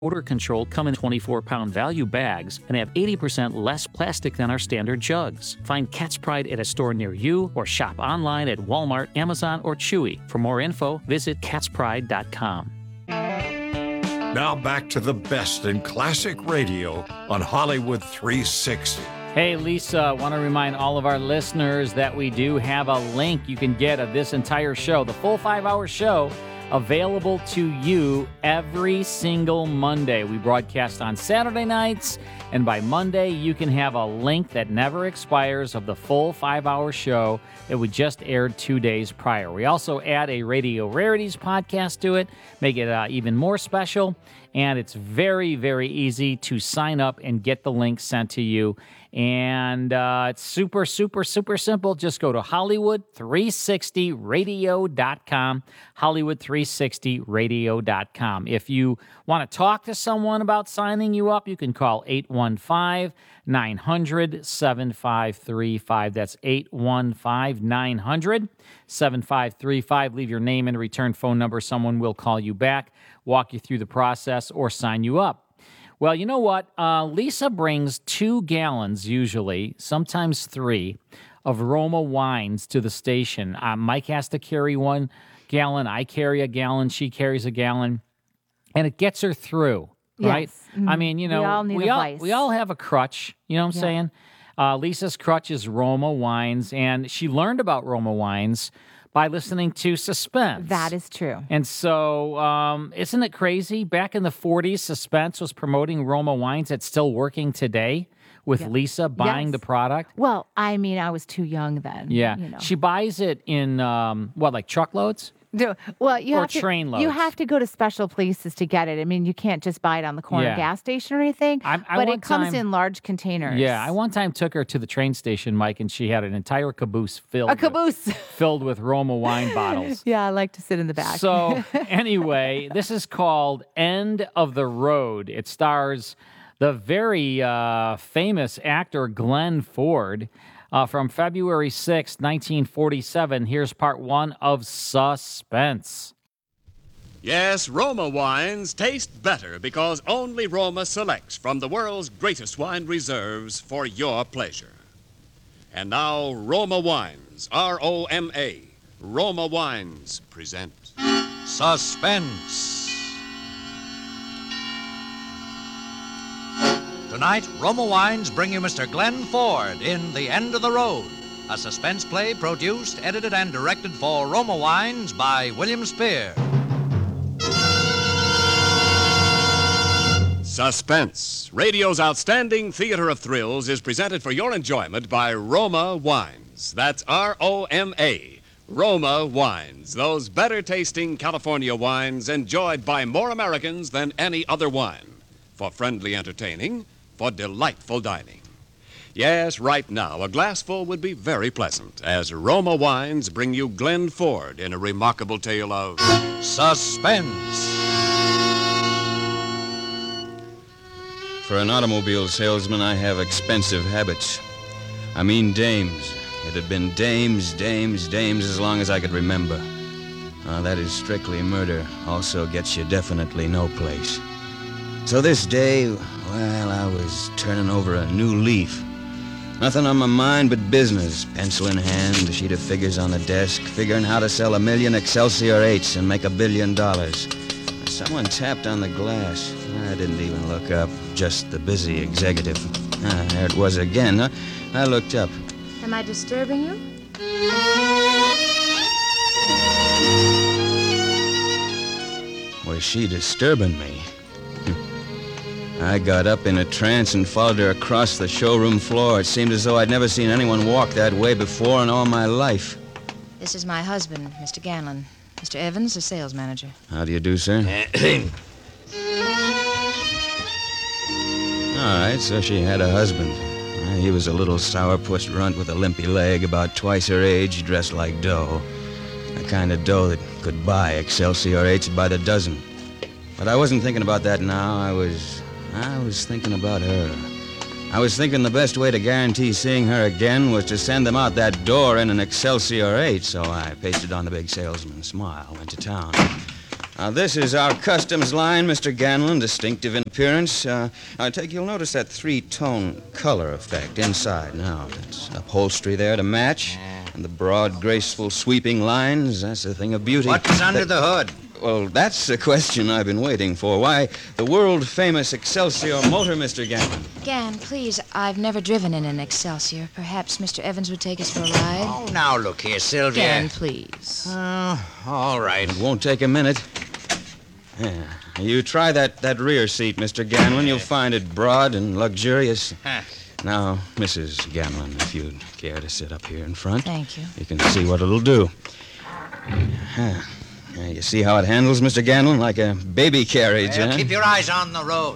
odor control come in 24-pound value bags and have 80% less plastic than our standard jugs. Find Cat's Pride at a store near you or shop online at Walmart, Amazon, or Chewy. For more info, visit catspride.com. Now back to the best in classic radio on Hollywood 360. Hey, Lisa, I want to remind all of our listeners that we do have a link you can get of this entire show, the full 5-hour show, available to you every single Monday. We broadcast on Saturday nights, and by Monday, you can have a link that never expires of the full 5-hour show that we just aired 2 days prior. We also add a Radio Rarities podcast to it, make it even more special, and it's very, very easy to sign up and get the link sent to you. And it's super, super, super simple. Just go to Hollywood360radio.com, Hollywood360radio.com. If you want to talk to someone about signing you up, you can call 815-900-7535. That's 815-900-7535. Leave your name and return phone number. Someone will call you back, walk you through the process, or sign you up. Well, you know what? Lisa brings 2 gallons, usually, sometimes 3, of Roma wines to the station. Mike has to carry 1 gallon. I carry a gallon. She carries a gallon. And it gets her through, right? Yes. Mm-hmm. I mean, you know, we all have a crutch. You know what I'm saying? Lisa's crutch is Roma wines, and she learned about Roma wines by listening to Suspense. That is true. And so, isn't it crazy? Back in the 40s, Suspense was promoting Roma wines that's still working today with Lisa buying the product. Well, I mean, I was too young then. Yeah. You know. She buys it in, like truckloads? Well, train loads. You have to go to special places to get it. I mean, you can't just buy it on the corner gas station or anything. But it comes in large containers. Yeah, I one time took her to the train station, Mike, and she had an entire caboose filled with Roma wine bottles. Yeah, I like to sit in the back. So anyway, this is called End of the Road. It stars the very famous actor Glenn Ford. From February 6, 1947, here's part 1 of Suspense. Yes, Roma wines taste better because only Roma selects from the world's greatest wine reserves for your pleasure. And now, Roma Wines, R-O-M-A, Roma Wines present Suspense. Tonight, Roma Wines bring you Mr. Glenn Ford in The End of the Road, a suspense play produced, edited, and directed for Roma Wines by William Spear. Suspense, radio's outstanding theater of thrills, is presented for your enjoyment by Roma Wines. That's R-O-M-A, Roma Wines, those better-tasting California wines enjoyed by more Americans than any other wine. For friendly entertaining, for delightful dining. Yes, right now, a glassful would be very pleasant as Roma Wines bring you Glenn Ford in a remarkable tale of Suspense. For an automobile salesman, I have expensive habits. I mean dames. It had been dames as long as I could remember. That is strictly murder. Also gets you definitely no place. So this day, well, I was turning over a new leaf. Nothing on my mind but business. Pencil in hand, a sheet of figures on the desk, figuring how to sell 1 million Excelsior 8s and make $1 billion. Someone tapped on the glass. I didn't even look up, just the busy executive. There it was again. I looked up. Am I disturbing you? Was she disturbing me? I got up in a trance and followed her across the showroom floor. It seemed as though I'd never seen anyone walk that way before in all my life. This is my husband, Mr. Ganlon. Mr. Evans, the sales manager. How do you do, sir? All right, so she had a husband. He was a little sourpuss runt with a limpy leg, about twice her age, dressed like dough. The kind of dough that could buy Excelsior 8s by the dozen. But I wasn't thinking about that now. I was thinking about her. I was thinking the best way to guarantee seeing her again was to send them out that door in an Excelsior 8, so I pasted on the big salesman's smile, went to town. This is our customs line, Mr. Ganlon, distinctive in appearance. You'll notice that three-tone color effect inside. Now, it's upholstery there to match, and the broad, graceful, sweeping lines, that's a thing of beauty. What's under the hood? Well, that's the question I've been waiting for. Why, the world-famous Excelsior motor, Mr. Ganlon. Gan, please, I've never driven in an Excelsior. Perhaps Mr. Evans would take us for a ride? Oh, now look here, Sylvia. Gan, please. All right. It won't take a minute. Yeah. You try that rear seat, Mr. Ganlon. You'll find it broad and luxurious. Now, Mrs. Ganlon, if you'd care to sit up here in front. Thank you. You can see what it'll do. You see how it handles, Mr. Ganlon? Like a baby carriage, huh? Keep your eyes on the road.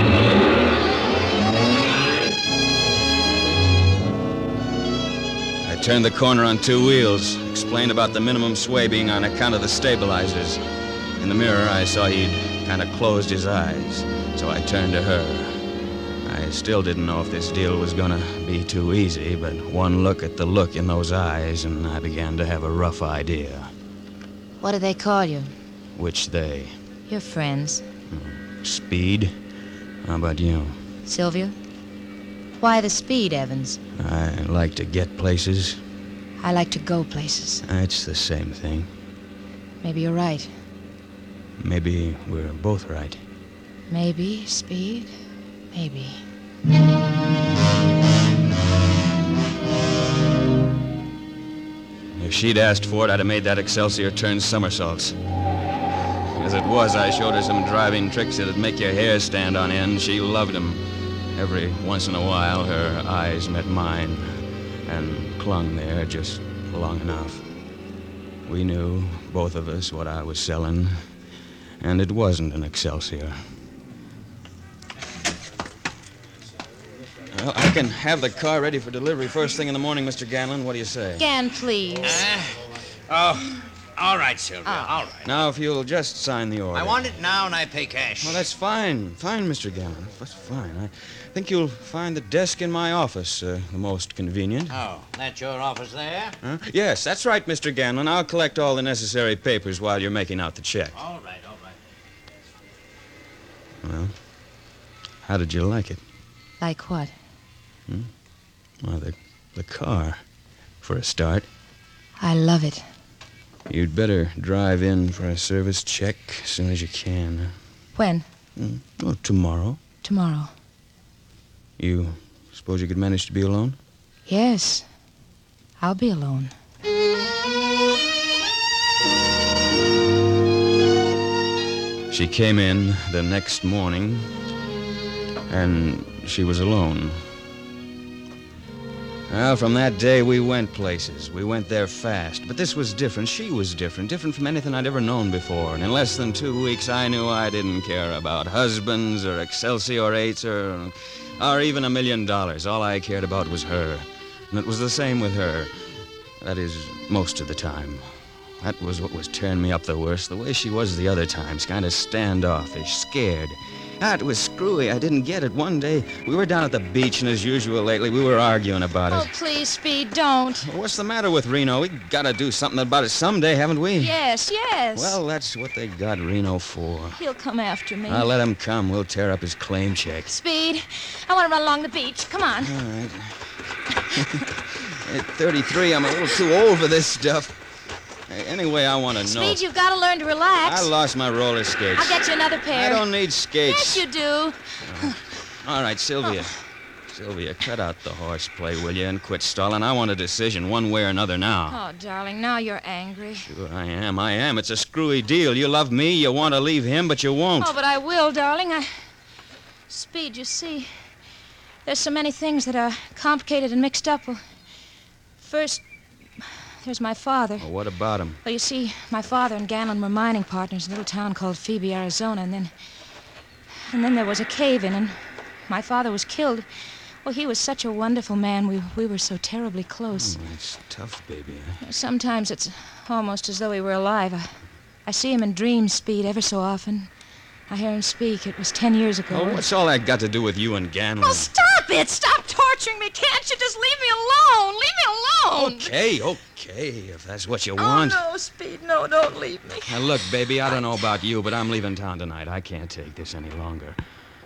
I turned the corner on two wheels, explained about the minimum sway being on account of the stabilizers. In the mirror, I saw he'd kind of closed his eyes, so I turned to her. I still didn't know if this deal was gonna be too easy, but one look at the look in those eyes, and I began to have a rough idea. What do they call you? Which they? Your friends. Speed? How about you? Sylvia? Why the speed, Evans? I like to get places. I like to go places. It's the same thing. Maybe you're right. Maybe we're both right. Maybe, Speed. Maybe. If she'd asked for it, I'd have made that Excelsior turn somersaults. As it was, I showed her some driving tricks that'd make your hair stand on end. She loved them. Every once in a while, her eyes met mine and clung there just long enough. We knew, both of us, what I was selling, and it wasn't an Excelsior. Well, I can have the car ready for delivery first thing in the morning, Mr. Ganlon. What do you say? Gan, please. All right, Sylvia, all right. Now, if you'll just sign the order. I want it now, and I pay cash. Well, that's fine. Fine, Mr. Ganlon. That's fine. I think you'll find the desk in my office the most convenient. Oh, that's your office there? Huh? Yes, that's right, Mr. Ganlon. I'll collect all the necessary papers while you're making out the check. All right, all right. Well, how did you like it? Like what? Well, the car, for a start. I love it. You'd better drive in for a service check as soon as you can. When? Well, tomorrow. Tomorrow. You suppose you could manage to be alone? Yes. I'll be alone. She came in the next morning, and she was alone. Well, from that day, we went places. We went there fast. But this was different. She was different from anything I'd ever known before. And in less than 2 weeks, I knew I didn't care about husbands or Excelsior 8s or even $1 million. All I cared about was her. And it was the same with her. That is, most of the time. That was what was tearing me up the worst. The way she was the other times, kind of standoffish, scared. It was screwy. I didn't get it. One day, we were down at the beach, and as usual lately, we were arguing about it. Oh, please, Speed, don't. Well, what's the matter with Reno? We gotta do something about it someday, haven't we? Yes. Well, that's what they got Reno for. He'll come after me. I'll let him come. We'll tear up his claim check. Speed, I want to run along the beach. Come on. All right. At 33, I'm a little too old for this stuff. Anyway, I want to know. Speed, you've got to learn to relax. I lost my roller skates. I'll get you another pair. I don't need skates. Yes, you do. All right, Sylvia. Sylvia, cut out the horseplay, will you, and quit stalling. I want a decision one way or another now. Oh, darling, now you're angry. Sure, I am. It's a screwy deal. You love me, you want to leave him, but you won't. Oh, but I will, darling. Speed, you see, there's so many things that are complicated and mixed up. Well, first, there's my father. Well, what about him? Well, you see, my father and Ganlon were mining partners in a little town called Phoebe, Arizona, and then there was a cave-in, and my father was killed. Well, he was such a wonderful man. We were so terribly close. Oh, it's tough, baby. Sometimes it's almost as though he were alive. I see him in dreams, Speed, ever so often. I hear him speak. It was 10 years ago. Oh, what's all that got to do with you and Ganlon? Oh, stop Stop it! Stop torturing me! Can't you just leave me alone? Leave me alone! Okay, if that's what you want. Oh, no, Speed, no, don't leave me. Now, look, baby, I don't know about you, but I'm leaving town tonight. I can't take this any longer.